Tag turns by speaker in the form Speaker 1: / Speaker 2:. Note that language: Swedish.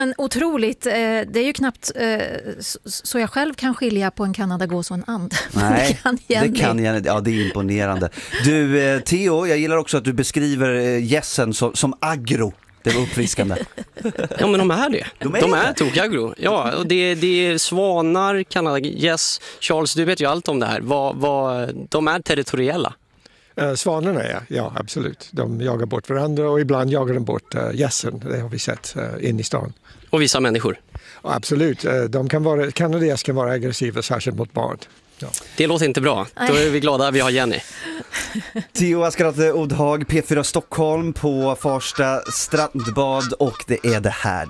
Speaker 1: Men otroligt, det är ju knappt så jag själv kan skilja på en kanadagås och en and.
Speaker 2: Nej, det kan Jenny. Ja, det är imponerande. Du, Theo, jag gillar också att du beskriver gässen som aggro. Det var uppfriskande.
Speaker 3: Ja, men de är det. De är tokaggro. Ja, och det är svanar, kanadagäss. Charles, du vet ju allt om det här. De är territoriella.
Speaker 4: Svanarna ja, absolut. De jagar bort varandra och ibland jagar de bort gässen. Det har vi sett in i stan.
Speaker 3: Och vissa människor.
Speaker 4: Ja, absolut. Kanadagäss kan vara aggressiva, särskilt mot barn. Ja.
Speaker 3: Det låter inte bra. Då är vi glada att vi har Jenny.
Speaker 2: Theo Askarate Odhag, P4 Stockholm på Farsta strandbad, och det är det här.